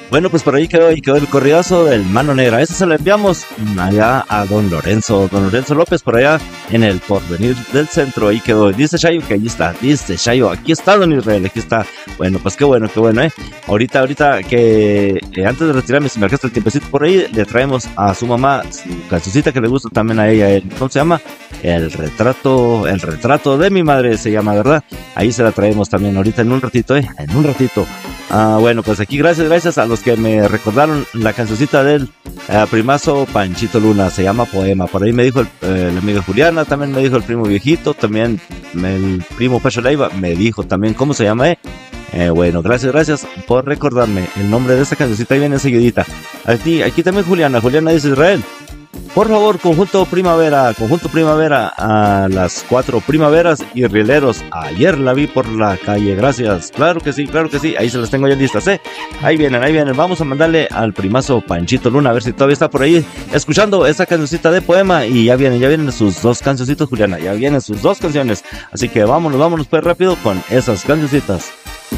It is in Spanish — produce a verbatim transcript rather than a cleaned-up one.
Bueno, pues por ahí quedó, ahí quedó el corridazo del Mano Negra. Ese se lo enviamos allá a don Lorenzo, don Lorenzo López, por allá en el Porvenir del Centro. Ahí quedó. Dice Chayo que ahí está. Dice Chayo, aquí está don Israel, aquí está. Bueno, pues qué bueno, qué bueno, eh. Ahorita, ahorita que eh, antes de retirarme, si me alcanza el tiempecito por ahí, le traemos a su mamá su cancioncita que le gusta también a ella. Eh. ¿Cómo se llama? El retrato, el retrato de mi madre se llama, ¿verdad? Ahí se la traemos también ahorita en un ratito, eh. En un ratito. Ah, bueno, pues aquí gracias, gracias a los que me recordaron la cancioncita del eh, primazo Panchito Luna, se llama Poema. Por ahí me dijo el, eh, la amiga Juliana, también me dijo el primo viejito, también el primo Pacho Leiva me dijo también cómo se llama, eh. Eh, bueno, gracias, gracias por recordarme el nombre de esta cancioncita. Ahí viene enseguidita. Aquí, aquí también Juliana, Juliana dice Israel. Por favor, conjunto primavera, conjunto primavera a las cuatro primaveras y rieleros. Ayer la vi por la calle, gracias. Claro que sí, claro que sí, ahí se las tengo ya listas, ¿eh? Ahí vienen, ahí vienen. Vamos a mandarle al primazo Panchito Luna, a ver si todavía está por ahí escuchando esa cancioncita de Poema. Y ya vienen, ya vienen sus dos cancioncitos, Juliana, ya vienen sus dos canciones. Así que vámonos, vámonos pues rápido con esas cancioncitas.